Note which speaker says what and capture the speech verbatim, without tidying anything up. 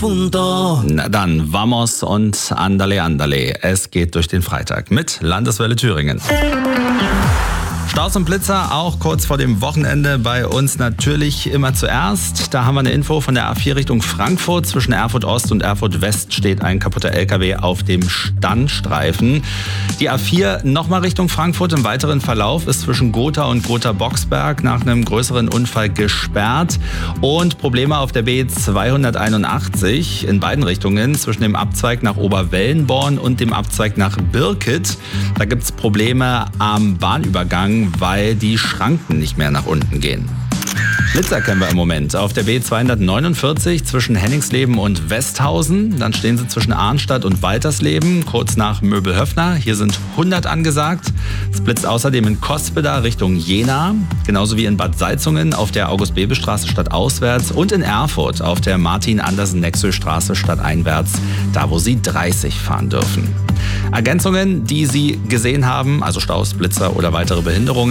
Speaker 1: punto.
Speaker 2: Na dann, vamos und andale, andale. Es geht durch den Freitag mit Landeswelle Thüringen. Staus und Blitzer auch kurz vor dem Wochenende bei uns natürlich immer zuerst. Da haben wir eine Info von der A vier Richtung Frankfurt. Zwischen Erfurt Ost und Erfurt West steht ein kaputter L K W auf dem Standstreifen. Die A vier nochmal Richtung Frankfurt im weiteren Verlauf ist zwischen Gotha und Gotha-Boxberg nach einem größeren Unfall gesperrt. Und Probleme auf der B zweihunderteinundachtzig in beiden Richtungen zwischen dem Abzweig nach Oberwellenborn und dem Abzweig nach Birket. Da gibt es Probleme am Bahnübergang, weil die Schranken nicht mehr nach unten gehen. Blitzer kennen wir im Moment auf der B zweihundertneunundvierzig zwischen Henningsleben und Westhausen. Dann stehen sie zwischen Arnstadt und Waltersleben, kurz nach Möbelhöfner. Hier sind hundert angesagt. Es blitzt außerdem in Cospeda Richtung Jena, genauso wie in Bad Salzungen auf der August-Bebel-Straße stadtauswärts und in Erfurt auf der Martin-Andersen-Nexö-Straße stadteinwärts, da wo Sie dreißig fahren dürfen. Ergänzungen, die Sie gesehen haben, also Staus, Blitzer oder weitere Behinderungen,